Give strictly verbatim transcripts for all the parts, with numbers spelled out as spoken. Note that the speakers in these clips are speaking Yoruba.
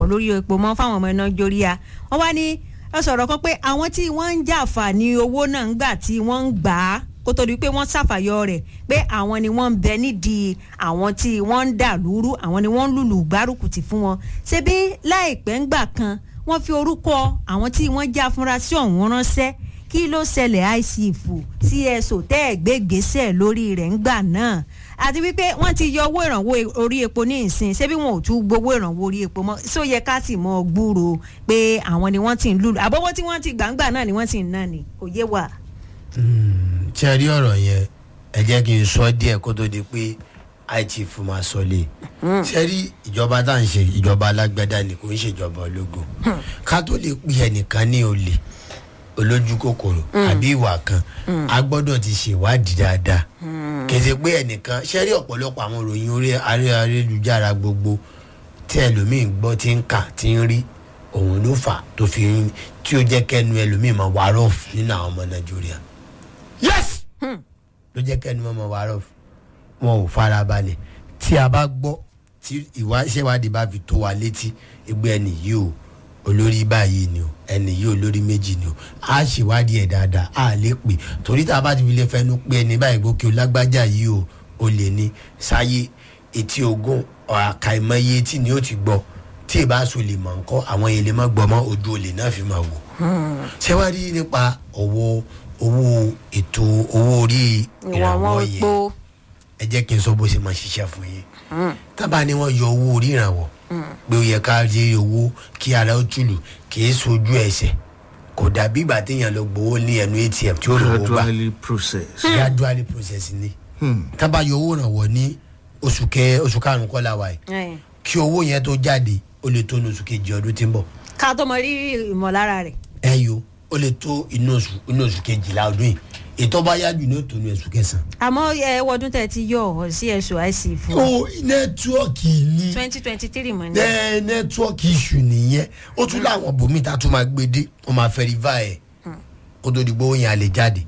lórí epo mọ́ fáwọn ọmọ Nàìjíríà wọ́n wá ní ẹ sọ̀rọ̀ kan pé àwọn tí wọ́n ń jàǹfààní owó náà ń gbà tí wọ́n ń gbà á kó tó di pé wọ́n ṣàfàyọ rẹ̀ pé àwọn ni wọ́n ń bẹ nídìí àwọn tí wọ́n ń dà lúrú àwọn ni wọ́n ń lùlù gbárùkùtì fún wọn ṣebí láìpẹ́ ńgbà kan wọ́n fi orúkọ àwọn tí wọ́n já afurasí ọ̀hún ránṣẹ́ kí ló ṣẹlẹ̀ I C F C S O tẹ́ ẹ̀ gbégbèsè lórí rẹ̀ ńgbà náà àti wípé wọ́n ti yọ owó ìrànwọ́ orí epo ní ìsìn ṣebí wọn ò tún gbowó ìrànwọ́ orí epo mọ́ só yẹ ká sì mọ gbúrò pé àwọn ni wọ́n ti ń lùlù àbọ̀wọ́ tí wọ́n ti gbàǹgbà náà ni wọ́n ti ń ná ni kò yé wa. ṣe rí ọ̀rọ̀ yẹn ẹ jẹ́ kí n sọ díẹ̀ kó tó di pé I Chief máa sọ lé ṣe rí ìjọba tá à ń ṣe ìjọba alágbádá ni kò ń ṣèjọba ológun ká tó lè pè ẹnìkan ní olè olójú kòkòrò àbí ìwà kan a gbọ́dọ̀ ti ṣèwádìí dáadáa kèsì pé ẹnìkan ṣe rí ọ̀pọ̀lọpọ̀ àwọn ìròyìn orí ayélujára gbogbo tí ẹlòmíín gbọ́ tí ń kà tí ń rí òun ló fà tó fi ń tí ó jẹ́ kẹ́nu ẹlòmíín máa wà rọ́ọ̀fù nínú àwọn ọmọ Nàìjíríà yes ló jẹ́ kẹ́nu wọn máa wà rọ́ọ̀fù wọn ò fara balẹ̀ tí a bá gbọ́ tí ìwà ìṣèwádìí bá fi tó wa létí ẹgbẹ́ ẹni yìí o olórí báyìí ni o ẹni yìí olórí méjì ni o a ṣèwádìí ẹ̀ dáadáa a lè pè torí tá a bá ti fi lè fẹnu pé ẹni báyìí gòkè olágbájá yìí o o lè ní sáyé etí ogún àkàìmọye etí ni ó ti gbọ́ tí ìbá sọ lè mọ̀ nǹkan àwọn èlé má gbọ́ mọ́ ojú olè náà fi máa wò. ṣé wàá rí nípa owó owó ètò owó orí ìrànwọ́ yẹn ẹ jẹ́ kí n sọ bó ṣe máa ṣiṣẹ́ fún yín tábà ni wọ́n yọ owó orí ìrànwọ́ pé ó yẹ ká rí owó kí ara ó tùlù kì í sojú ẹsẹ̀ kò dàbí ìgbà téèyàn lọ gbowó ní ẹnu A T M tí ó lọ gbà gradually process gradually process ni tábà yọ owó ìrànwọ́ ní oṣù kẹ oṣù karùn-ún kọ́ la wà yìí kí owó yẹn tó jáde ó lè tó ní oṣù kejì ọdún tí ń bọ̀. ká tó mọ rírì ìmọ̀lára rẹ̀. ẹ yo ó lè tó inú oṣù inú oṣù kejìlá ọdún yìí ètò bá yájú ní òtún ní oṣù kẹsàn. àmọ́ ẹ wọdún tẹ ti yọ ọ sí ẹ̀sùn I C F. o nẹ́tíwọ́ọ̀kì ni twenty twenty three mọ̀ ní. ẹ nẹ́tíwọ́ọ̀kì iṣu nìyẹn ó tún láwọn bòmí tá a tún máa gbé dé wọ́n máa fẹ́ rí báyẹn kó tó di gbówó yẹn a lè jáde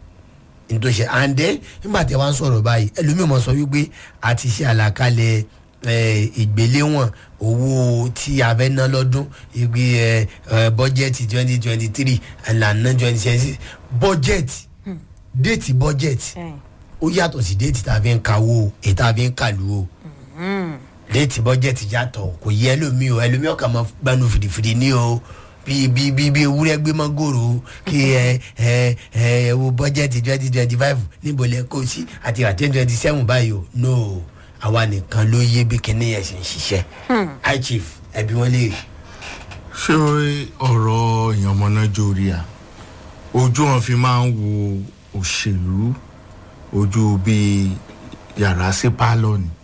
nítorí ṣe àǹdẹ́ nígbà tí wọ́n sọ̀rọ̀ báyìí ẹlòmíràn mọ̀ sọ wípé a ti ṣe àlàkalẹ̀ ìgbéléwọ̀n owó tí a fẹ́ ná lọ́dún ìgbé bọ́jẹ́tì twenty twenty three ìlànà twenty twenty six bọ́jẹ́tì déètì bọ́jẹ́tì ó yàtọ̀ sí déètì tá a fi ń kawó èyí tá a fi ń kàlù o déètì bọ́jẹ́tì yàtọ̀ kò yẹ ẹlòmíì o ẹlòmíì ọ̀kà máa gbanú fìdífìdí ní o bí bí bí bí ewúrẹ́ gbé mọ́gòrò kí ẹ ẹ ẹ wo bọ́jẹ́tì twenty twenty five níbo lẹ kó sí àti àti twenty twenty seven báyìí o no àwa nìkan ló yé bí kinní yẹn ṣe ń ṣiṣẹ́ I Chief ẹbí wọn lè. ṣé ọ̀rọ̀ èèyàn ọmọ Nàìjíríà ojú wọn fi máa ń wo òṣèlú ojú bíi yàrá sí pálọ̀ ni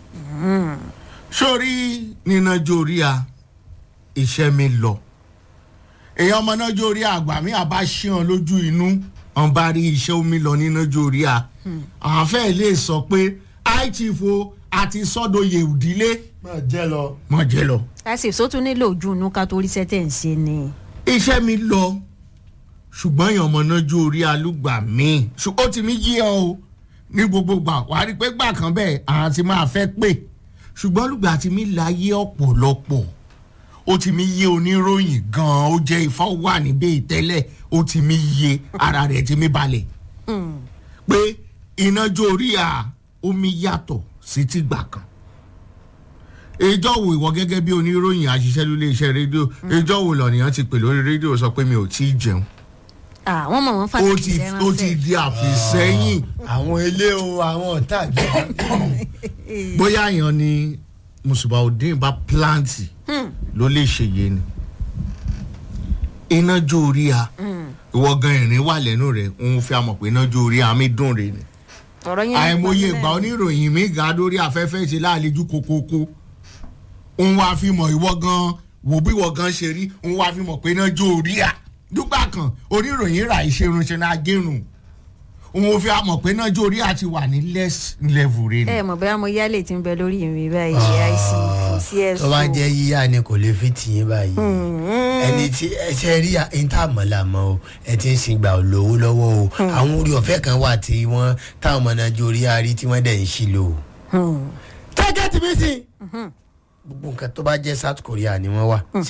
sórí ní Nàìjíríà iṣẹ́ mi lọ èèyàn ọmọ Nàìjíríà àgbà mi àbá ṣíhan lójú inú wọn bá rí iṣẹ́ omi lọ ní Nàìjíríà àwọn fẹ́ẹ́ lè sọ pé I Chief o àti sọ́dọ̀yè òdílé mọ̀ jẹ́ lọ mọ̀ jẹ́ lọ. I C F tó tún nílò ojú inú ká tó rí sẹ́tẹ̀ ń ṣe ni. iṣẹ́ mi lọ ṣùgbọ́n èèyàn ọmọ Nàìjíríà lùgbà míì ó ti mí yí ọ o ní gbogbo gbà wà á rí pé gbà kan bẹ́ẹ̀ àwọn ti máa fẹ́ pè ṣùgbọ́n lùgbà tí mi láyé ọ̀pọ̀lọpọ̀ ó ti mi yé oníròyìn gan-an ó jẹ́ Ifá wà níbẹ̀ ìtẹ́lẹ̀ ó ti mi yé ara rẹ̀ ti mi balẹ̀ pé Nàìjíríà omi yàtọ̀ sí ti gbà kan ìjọ wo ìwọ gẹ́gẹ́ bí oníròyìn àṣìṣe lórí iṣẹ́ rédíò ìjọ wo lọ́nìyàn ti pè lórí rédíò sọ pé mi ò tí ì jẹun. àwọn ọmọ wọn fàtí ìṣẹ́ ránṣẹ́ ó ti di àfìsẹ́yìn. àwọn ilé o àwọn ọ̀tá àgbẹ̀. bóyá èèyàn ni Musbaudeen bá pláǹtì ló lè ṣèyẹ ni iná jó orí a ìwọ gan ìrìn wà lẹ́nu rẹ̀ òun fi àmọ̀ pé iná jó orí a mi dùn rè ni àìmọye ìgbà oníròyìn mi ga lórí afẹ́fẹ́ ṣe láàlejò kókókó òun wá fi mọ̀ ìwọ gan wò bí ìwọ gan ṣe rí òun wá fi mọ̀ pé iná jó orí à dúgbà kan oníròyìn ra ìṣerun ṣe náà gérun òun ò fi àmọ̀ pé iná jó orí à ti wà ní less level rẹ ni. ẹ mọ̀ bẹ́ẹ̀ mo yálè tí ń bẹ lórí mi báyìí I C F C S O. tó bá jẹ́ yíyá ni kò lè fi tìyín báyìí ẹni tí ẹ ṣe rí ẹni tá a mọ̀ là mọ́ o ẹ ti ń sin gbà lówó lọ́wọ́ o àwọn orí ọ̀fẹ́ kan wà tí wọ́n táwọn ọmọ Nàìjíríà rí tí wọ́n dẹ̀ ń ṣí lò ó. tẹ́gẹ́ tí mi sìn gbogbo nǹkan tó bá jẹ́ South Korea ni wọ́n wà.